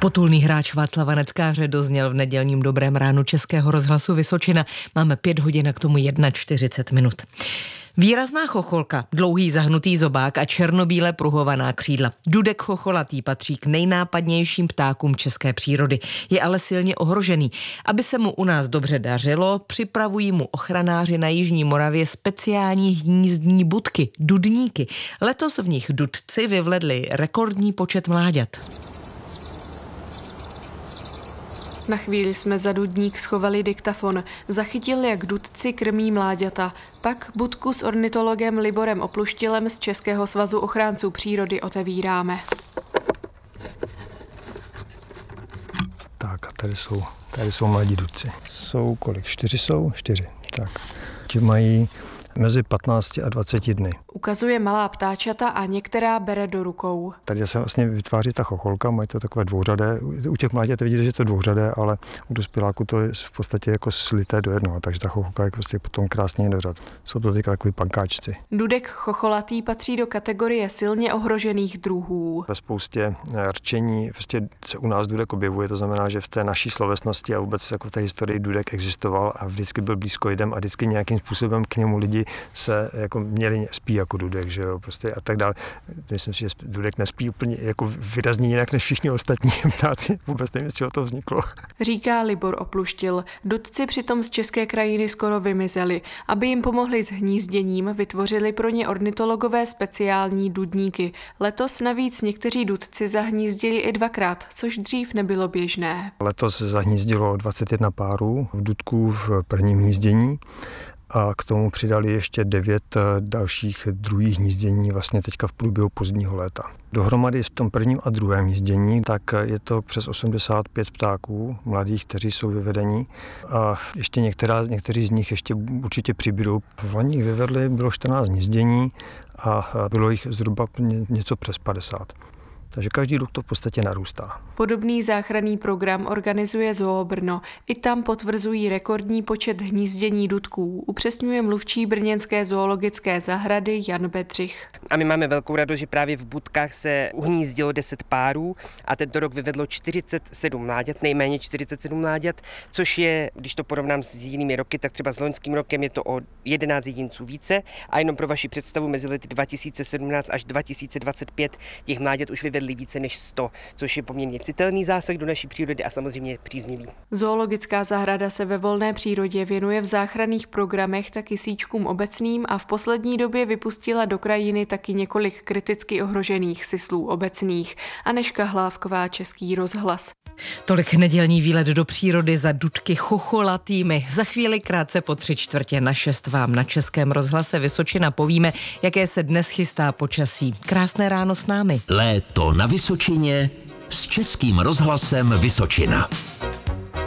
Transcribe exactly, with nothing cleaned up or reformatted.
Potulný hráč Václava Neckáře dozněl v nedělním Dobrém ránu Českého rozhlasu Vysočina. Máme pět hodin a k tomu čtyřicet jedna minut. Výrazná chocholka, dlouhý zahnutý zobák a černobíle pruhovaná křídla. Dudek chocholatý patří k nejnápadnějším ptákům české přírody. Je ale silně ohrožený. Aby se mu u nás dobře dařilo, připravují mu ochranáři na jižní Moravě speciální hnízdní budky, dudníky. Letos v nich dudci vyvledli rekordní počet mláďat. Na chvíli jsme za dudník schovali diktafon. Zachytil, jak dudci krmí mláďata. Pak budku s ornitologem Liborem Opluštilem z Českého svazu ochránců přírody otevíráme. Tak a tady jsou, tady jsou mladí dudci. Jsou kolik? Čtyři jsou? Čtyři. Tak. Ti mají mezi patnácti a dvaceti dny. Ukazuje malá ptáčata a některá bere do rukou. Tady se vlastně vytváří ta chocholka, mají to takové dvouřadé. U těch mláďat vidíte, že je to dvouřadé, ale u dospěláku to je v podstatě jako slité do jednoho, takže ta chocholka je prostě potom krásně do řad. Jsou to teďka takový pankáčci. Dudek chocholatý patří do kategorie silně ohrožených druhů. Ve spoustě rčení prostě se u nás dudek objevuje, to znamená, že v té naší slovesnosti a vůbec jako v té historii dudek existoval a vždycky byl blízko lidem a vždycky nějakým způsobem k němu lidi se jako měli spí jako dudek, že jo, prostě a tak dále. Myslím si, že dudek nespí úplně jako výrazně jinak než všichni ostatní ptáci. Vůbec nevím, z čeho to vzniklo. Říká Libor Opluštil. Dudci přitom z české krajiny skoro vymizeli. Aby jim pomohli s hnízděním, vytvořili pro ně ornitologové speciální dudníky. Letos navíc někteří dudci zahnízdili i dvakrát, což dřív nebylo běžné. Letos zahnízdilo dvacet jedna párů v dudků v prvním hnízdění. A k tomu přidali ještě devět dalších druhých hnízdění vlastně teďka v průběhu pozdního léta. Dohromady v tom prvním a druhém hnízdění tak je to přes osmdesát pět ptáků mladých, kteří jsou vyvedení a ještě některá, někteří z nich ještě určitě přibydou. V loni vyvedli bylo čtrnáct hnízdění a bylo jich zhruba něco přes padesát. Takže každý rok to v podstatě narůstá. Podobný záchranný program organizuje Zoo Brno. I tam potvrzují rekordní počet hnízdění dudků, upřesňuje mluvčí brněnské zoologické zahrady Jan Bedřich. A my máme velkou radost, že právě v budkách se uhnízdilo deset párů a tento rok vyvedlo čtyřicet sedm mláďat, nejméně čtyřicet sedm mláďat, což je, když to porovnám s jinými roky, tak třeba s loňským rokem je to o jedenáct jedinců více. A jenom pro vaši představu, mezi lety dva tisíce sedmnáct až dva tisíce dvacet pět těch mláďat už vyvedli více než sto, což je poměrně citelný zásah do naší přírody a samozřejmě příznivý. Zoologická zahrada se ve volné přírodě věnuje v záchranných programech taky síčkům obecným a v poslední době vypustila do krajiny taky několik kriticky ohrožených syslů obecných. Anežka Hlávková, Český rozhlas. Tolik nedělní výlet do přírody za dudky chocholatými. Za chvíli krátce po tři čtvrtě na šest vám na Českém rozhlase Vysočina povíme, jaké se dnes chystá počasí. Krásné ráno s námi. Léto na Vysočině s Českým rozhlasem Vysočina.